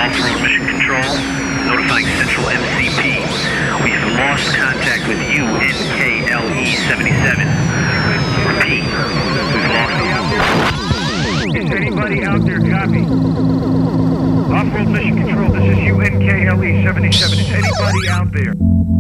Off-road mission control, notifying Central MCP. We have lost contact with UNKLE 77. Repeat, we've lost them. Is anybody out there? Copy. Off-road mission control, this is UNKLE 77. Is anybody out there?